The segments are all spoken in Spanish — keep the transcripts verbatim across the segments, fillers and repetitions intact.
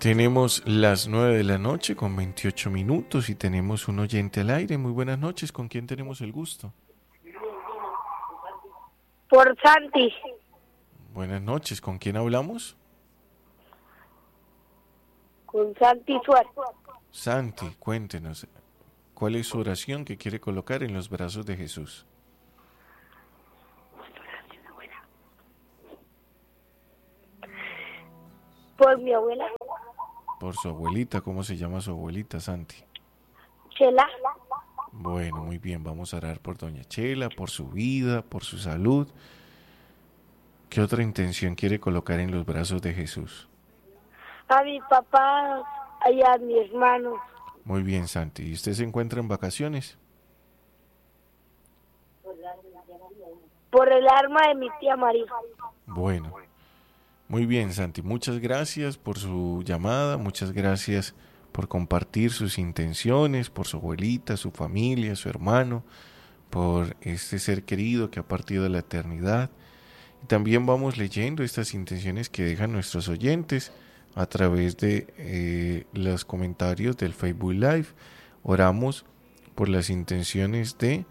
Tenemos las nueve de la noche con veintiocho minutos y tenemos un oyente al aire. Muy buenas noches, ¿con quién tenemos el gusto? Por Santi. Buenas noches, ¿con quién hablamos? Con Santi Suárez. Santi, cuéntenos, ¿cuál es su oración que quiere colocar en los brazos de Jesús? Por mi abuela. Por su abuelita, ¿cómo se llama su abuelita, Santi? Chela. Bueno, muy bien, vamos a orar por doña Chela, por su vida, por su salud. ¿Qué otra intención quiere colocar en los brazos de Jesús? A mi papá y a mi hermano. Muy bien, Santi. ¿Y usted se encuentra en vacaciones? Por el arma de mi tía María. Bueno, muy bien, Santi. Muchas gracias por su llamada, muchas gracias por compartir sus intenciones, por su abuelita, su familia, su hermano, por este ser querido que ha partido de la eternidad. Y también vamos leyendo estas intenciones que dejan nuestros oyentes a través de eh, los comentarios del Facebook Live. Oramos por las intenciones de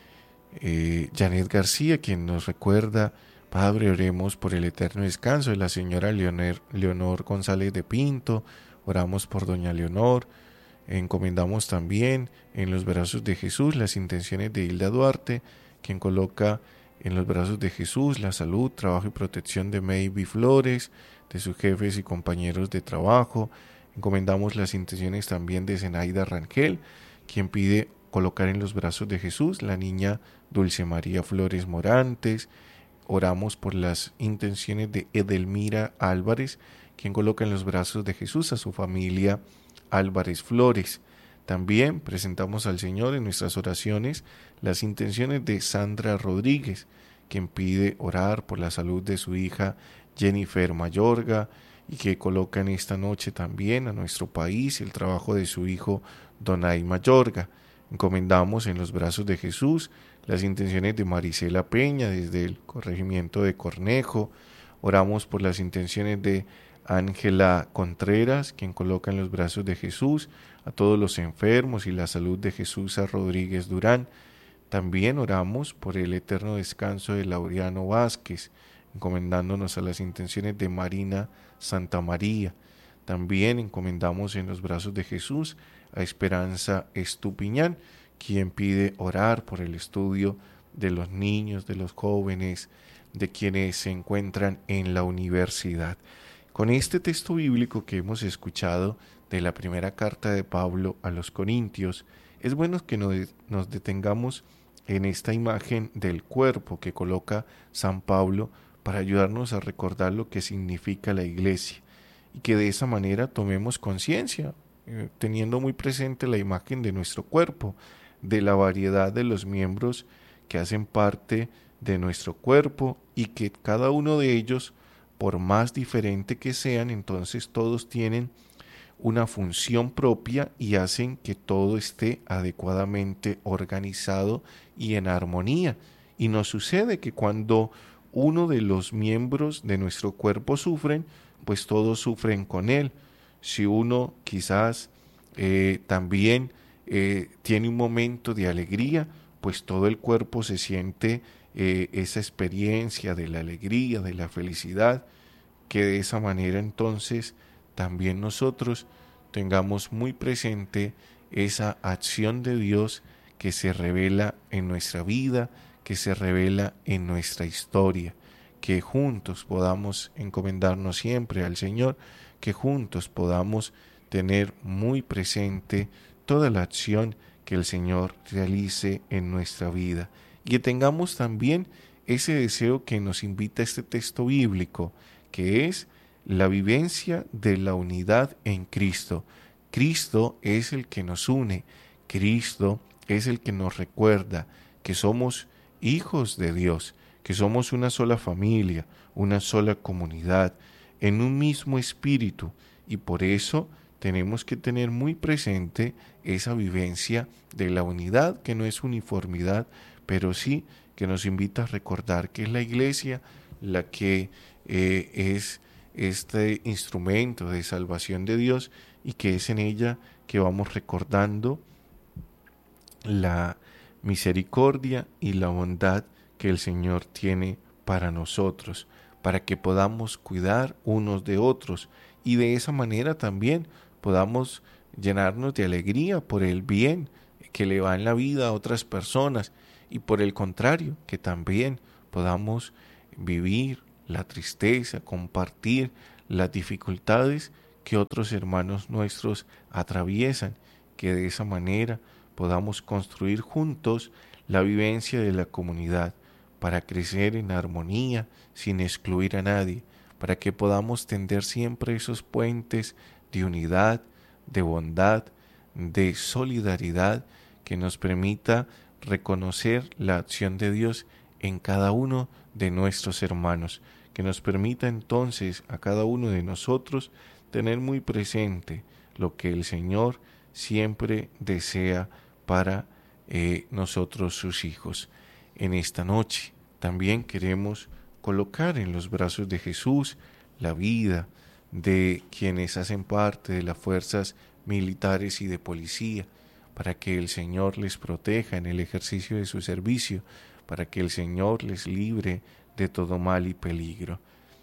eh, Janet García, quien nos recuerda: Padre, oremos por el eterno descanso de la señora Leonor, Leonor González de Pinto. Oramos por doña Leonor. Encomendamos también en los brazos de Jesús las intenciones de Hilda Duarte, quien coloca en los brazos de Jesús la salud, trabajo y protección de Maybe Flores, de sus jefes y compañeros de trabajo. Encomendamos las intenciones también de Zenaida Rangel, quien pide colocar en los brazos de Jesús la niña Dulce María Flores Morantes. Oramos por las intenciones de Edelmira Álvarez, quien coloca en los brazos de Jesús a su familia Álvarez Flores. También presentamos al Señor en nuestras oraciones las intenciones de Sandra Rodríguez, quien pide orar por la salud de su hija Jennifer Mayorga, y que coloca en esta noche también a nuestro país el trabajo de su hijo Donay Mayorga. Encomendamos en los brazos de Jesús las intenciones de Marisela Peña desde el corregimiento de Cornejo. Oramos por las intenciones de Ángela Contreras, quien coloca en los brazos de Jesús a todos los enfermos y la salud de Jesús a Rodríguez Durán. También oramos por el eterno descanso de Laureano Vázquez, encomendándonos a las intenciones de Marina Santa María. También encomendamos en los brazos de Jesús a Esperanza Estupiñán, quien pide orar por el estudio de los niños, de los jóvenes, de quienes se encuentran en la universidad. Con este texto bíblico que hemos escuchado de la primera carta de Pablo a los Corintios, es bueno que nos detengamos en esta imagen del cuerpo que coloca San Pablo para ayudarnos a recordar lo que significa la iglesia, y que de esa manera tomemos conciencia, eh, teniendo muy presente la imagen de nuestro cuerpo, de la variedad de los miembros que hacen parte de nuestro cuerpo, y que cada uno de ellos, por más diferente que sean, entonces todos tienen una función propia y hacen que todo esté adecuadamente organizado y en armonía. Y nos sucede que cuando uno de los miembros de nuestro cuerpo sufren, pues todos sufren con él. Si uno quizás eh, también eh, tiene un momento de alegría, pues todo el cuerpo se siente eh, esa experiencia de la alegría, de la felicidad, que de esa manera entonces también nosotros tengamos muy presente esa acción de Dios que se revela en nuestra vida, que se revela en nuestra historia, que juntos podamos encomendarnos siempre al Señor, que juntos podamos tener muy presente toda la acción que el Señor realice en nuestra vida, y que tengamos también ese deseo que nos invita este texto bíblico, que es la vivencia de la unidad en Cristo. Cristo es el que nos une, Cristo es el que nos recuerda que somos hijos de Dios, que somos una sola familia, una sola comunidad, en un mismo espíritu, y por eso tenemos que tener muy presente esa vivencia de la unidad, que no es uniformidad, pero sí que nos invita a recordar que es la iglesia la que eh, es este instrumento de salvación de Dios, y que es en ella que vamos recordando la misericordia y la bondad que el Señor tiene para nosotros, para que podamos cuidar unos de otros y de esa manera también podamos llenarnos de alegría por el bien que le va en la vida a otras personas, y por el contrario, que también podamos vivir la tristeza, compartir las dificultades que otros hermanos nuestros atraviesan, que de esa manera podamos construir juntos la vivencia de la comunidad para crecer en armonía sin excluir a nadie, para que podamos tender siempre esos puentes de unidad, de bondad, de solidaridad, que nos permita reconocer la acción de Dios en cada uno de nuestros hermanos, que nos permita entonces a cada uno de nosotros tener muy presente lo que el Señor siempre desea para eh, nosotros sus hijos. En esta noche también queremos colocar en los brazos de Jesús la vida de quienes hacen parte de las fuerzas militares y de policía, para que el Señor les proteja en el ejercicio de su servicio, para que el Señor les libre de todo mal y peligro.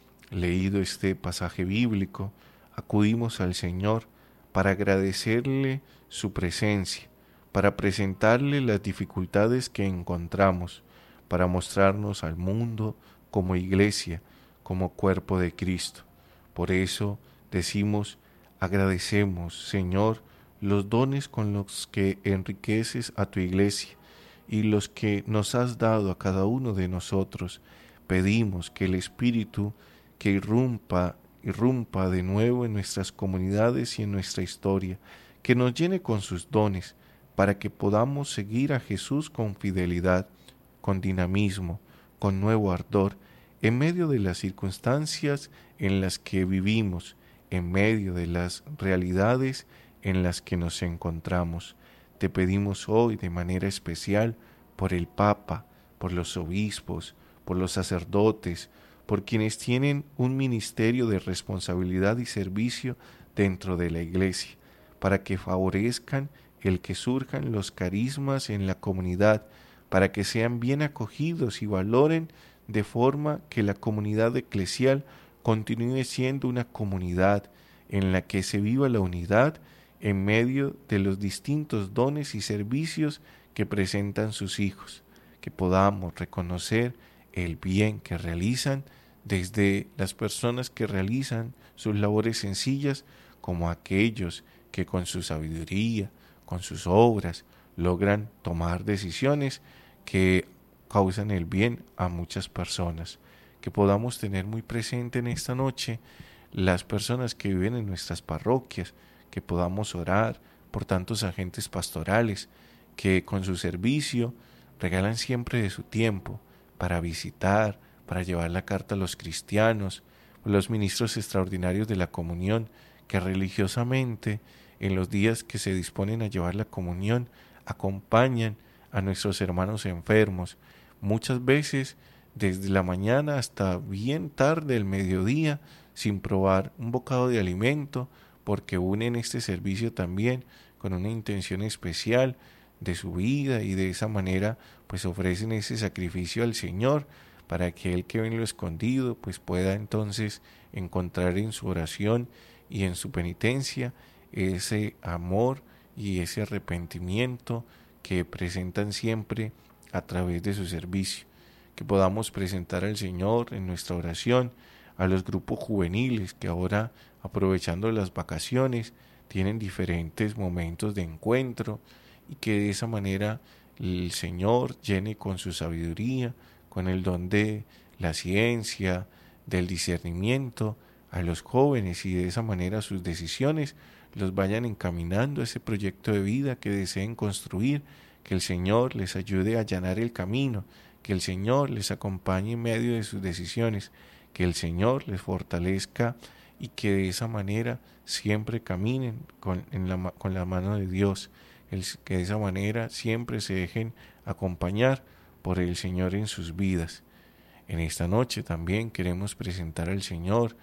Leído este pasaje bíblico, acudimos al Señor para agradecerle su presencia, para presentarle las dificultades que encontramos, para mostrarnos al mundo como iglesia, como cuerpo de Cristo. Por eso decimos, agradecemos, Señor, los dones con los que enriqueces a tu iglesia y los que nos has dado a cada uno de nosotros. Pedimos que el Espíritu que irrumpa, irrumpa de nuevo en nuestras comunidades y en nuestra historia, que nos llene con sus dones, para que podamos seguir a Jesús con fidelidad, con dinamismo, con nuevo ardor, en medio de las circunstancias en las que vivimos, en medio de las realidades en las que nos encontramos. Te pedimos hoy de manera especial por el Papa, por los obispos, por los sacerdotes, por quienes tienen un ministerio de responsabilidad y servicio dentro de la Iglesia, para que favorezcan el que surjan los carismas en la comunidad, para que sean bien acogidos y valoren de forma que la comunidad eclesial continúe siendo una comunidad en la que se viva la unidad en medio de los distintos dones y servicios que presentan sus hijos, que podamos reconocer el bien que realizan desde las personas que realizan sus labores sencillas, como aquellos que con su sabiduría, con sus obras, logran tomar decisiones que causan el bien a muchas personas. Que podamos tener muy presente en esta noche las personas que viven en nuestras parroquias, que podamos orar por tantos agentes pastorales que con su servicio regalan siempre de su tiempo para visitar, para llevar la carta a los cristianos, los ministros extraordinarios de la comunión que religiosamente en los días que se disponen a llevar la comunión acompañan a nuestros hermanos enfermos, muchas veces desde la mañana hasta bien tarde el mediodía, sin probar un bocado de alimento, porque unen este servicio también con una intención especial de su vida, y de esa manera pues ofrecen ese sacrificio al Señor, para que el que ve en lo escondido pues pueda entonces encontrar en su oración y en su penitencia ese amor y ese arrepentimiento que presentan siempre a través de su servicio. Que podamos presentar al Señor en nuestra oración a los grupos juveniles que ahora, aprovechando las vacaciones, tienen diferentes momentos de encuentro, y que de esa manera el Señor llene con su sabiduría, con el don de la ciencia, del discernimiento a los jóvenes, y de esa manera sus decisiones los vayan encaminando a ese proyecto de vida que deseen construir, que el Señor les ayude a allanar el camino, que el Señor les acompañe en medio de sus decisiones, que el Señor les fortalezca, y que de esa manera siempre caminen con, en la, con la mano de Dios, el, que de esa manera siempre se dejen acompañar por el Señor en sus vidas. En esta noche también queremos presentar al Señor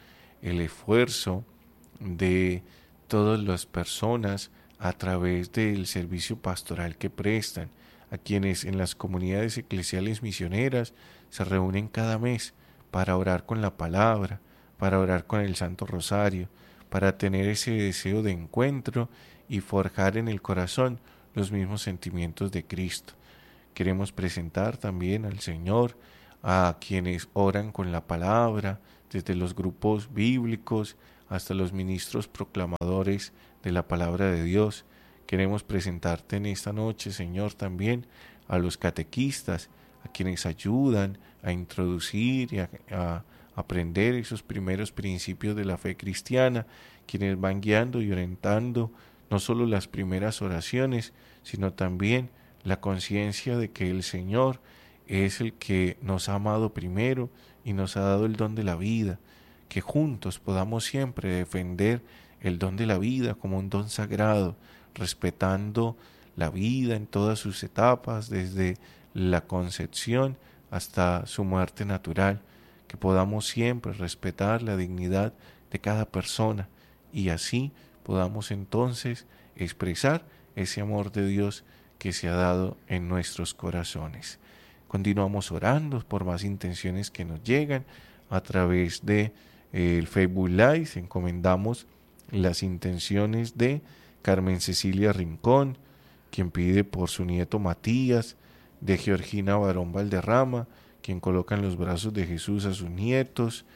el esfuerzo de todas las personas a través del servicio pastoral que prestan, a quienes en las comunidades eclesiales misioneras se reúnen cada mes para orar con la palabra, para orar con el Santo Rosario, para tener ese deseo de encuentro y forjar en el corazón los mismos sentimientos de Cristo. Queremos presentar también al Señor a quienes oran con la palabra, desde los grupos bíblicos hasta los ministros proclamadores de la palabra de Dios. Queremos presentarte en esta noche, Señor, también a los catequistas, a quienes ayudan a introducir y a, a aprender esos primeros principios de la fe cristiana, quienes van guiando y orientando no solo las primeras oraciones, sino también la conciencia de que el Señor es el que nos ha amado primero y nos ha dado el don de la vida, que juntos podamos siempre defender el don de la vida como un don sagrado, respetando la vida en todas sus etapas, desde la concepción hasta su muerte natural, que podamos siempre respetar la dignidad de cada persona y así podamos entonces expresar ese amor de Dios que se ha dado en nuestros corazones. Continuamos orando por más intenciones que nos llegan a través de eh, el Facebook Live. Encomendamos las intenciones de Carmen Cecilia Rincón, quien pide por su nieto Matías, de Georgina Barón Valderrama, quien coloca en los brazos de Jesús a sus nietos,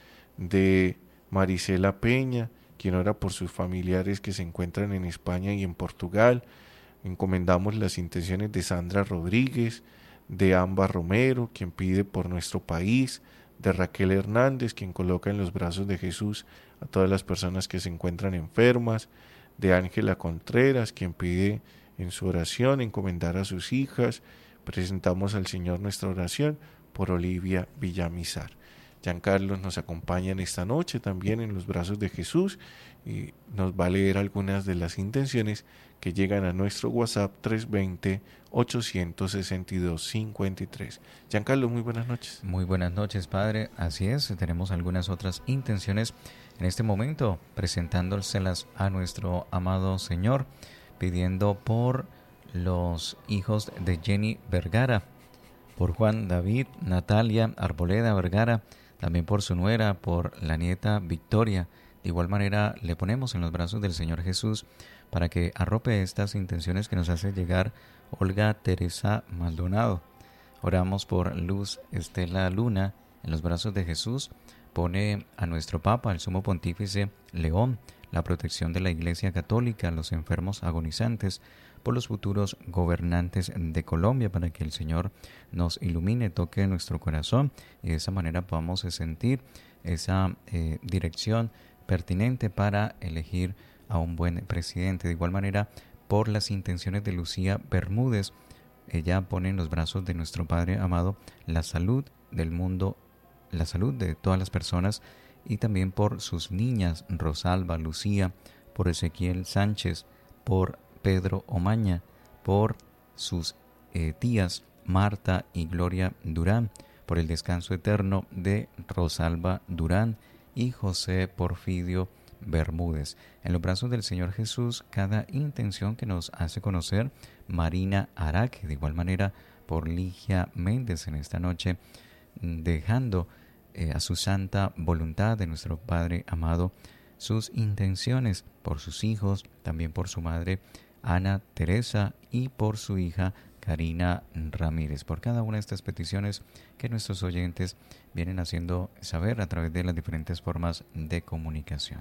de Marisela Peña, quien ora por sus familiares que se encuentran en España y en Portugal. Encomendamos las intenciones de Sandra Rodríguez, de Amba Romero, quien pide por nuestro país, de Raquel Hernández, quien coloca en los brazos de Jesús a todas las personas que se encuentran enfermas, de Ángela Contreras, quien pide en su oración encomendar a sus hijas. Presentamos al Señor nuestra oración por Olivia Villamizar. Giancarlos nos acompaña en esta noche también en los brazos de Jesús y nos va a leer algunas de las intenciones que llegan a nuestro WhatsApp tres dos cero, ocho seis dos, cinco tres. Giancarlos, muy buenas noches. Muy buenas noches, Padre. Así es, tenemos algunas otras intenciones en este momento, presentándoselas a nuestro amado Señor, pidiendo por los hijos de Jenny Vergara, por Juan David, Natalia Arboleda Vergara, también por su nuera, por la nieta Victoria. De igual manera le ponemos en los brazos del Señor Jesús para que arrope estas intenciones que nos hace llegar Olga Teresa Maldonado. Oramos por Luz Estela Luna, en los brazos de Jesús. Pone a nuestro Papa, el Sumo Pontífice León, la protección de la Iglesia Católica, los enfermos agonizantes, por los futuros gobernantes de Colombia, para que el Señor nos ilumine, toque nuestro corazón y de esa manera podamos sentir esa eh, dirección pertinente para elegir a un buen presidente. De igual manera, por las intenciones de Lucía Bermúdez, ella pone en los brazos de nuestro Padre amado la salud del mundo, la salud de todas las personas, y también por sus niñas Rosalba, Lucía, por Ezequiel Sánchez, por Pedro Omaña, por sus eh, tías Marta y Gloria Durán, por el descanso eterno de Rosalba Durán y José Porfidio Bermúdez. En los brazos del Señor Jesús, cada intención que nos hace conocer Marina Araque, de igual manera por Ligia Méndez en esta noche, dejando eh, a su santa voluntad de nuestro Padre amado sus intenciones por sus hijos, también por su madre Ana Teresa y por su hija Karina Ramírez, por cada una de estas peticiones que nuestros oyentes vienen haciendo saber a través de las diferentes formas de comunicación.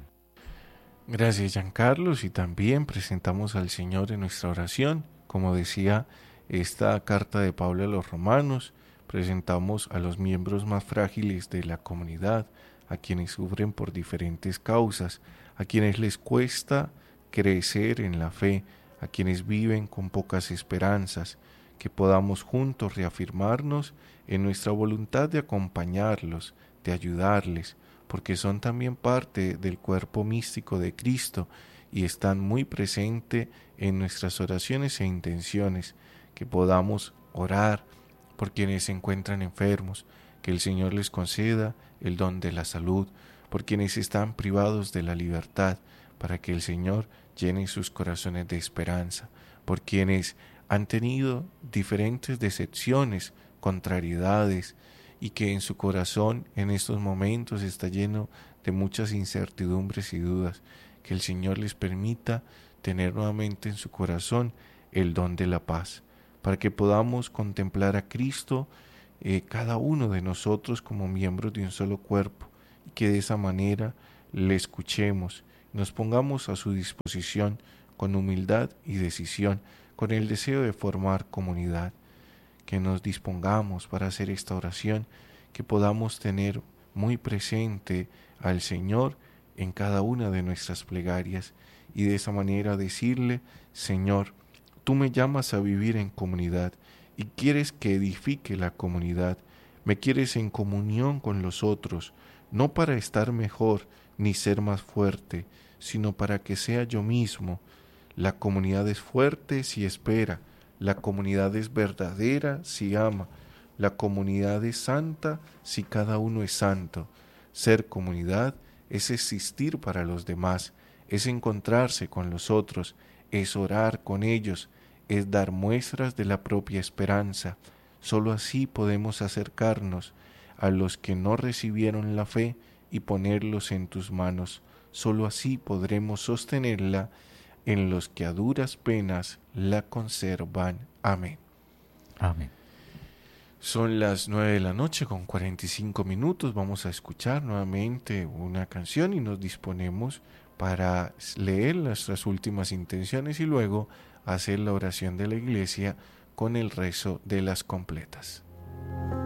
Gracias, Giancarlos, y también presentamos al Señor en nuestra oración, como decía esta carta de Pablo a los Romanos. Presentamos a los miembros más frágiles de la comunidad, a quienes sufren por diferentes causas, a quienes les cuesta crecer en la fe, a quienes viven con pocas esperanzas, que podamos juntos reafirmarnos en nuestra voluntad de acompañarlos, de ayudarles, porque son también parte del cuerpo místico de Cristo y están muy presentes en nuestras oraciones e intenciones, que podamos orar por quienes se encuentran enfermos, que el Señor les conceda el don de la salud, por quienes están privados de la libertad, para que el Señor llene sus corazones de esperanza, por quienes han tenido diferentes decepciones, contrariedades, y que en su corazón en estos momentos está lleno de muchas incertidumbres y dudas, que el Señor les permita tener nuevamente en su corazón el don de la paz, para que podamos contemplar a Cristo, eh, cada uno de nosotros como miembros de un solo cuerpo, y que de esa manera le escuchemos, nos pongamos a su disposición con humildad y decisión, con el deseo de formar comunidad, que nos dispongamos para hacer esta oración, que podamos tener muy presente al Señor en cada una de nuestras plegarias, y de esa manera decirle: Señor, tú me llamas a vivir en comunidad y quieres que edifique la comunidad, me quieres en comunión con los otros, no para estar mejor ni ser más fuerte, sino para que sea yo mismo. La comunidad es fuerte si espera, la comunidad es verdadera si ama, la comunidad es santa si cada uno es santo. Ser comunidad es existir para los demás, es encontrarse con los otros, es orar con ellos, es dar muestras de la propia esperanza. Sólo así podemos acercarnos a los que no recibieron la fe y ponerlos en tus manos. Sólo así podremos sostenerla en los que a duras penas la conservan. Amén. Amén. Son las nueve de la noche con cuarenta y cinco minutos. Vamos a escuchar nuevamente una canción y nos disponemos para leer nuestras últimas intenciones y luego hacer la oración de la iglesia con el rezo de las completas.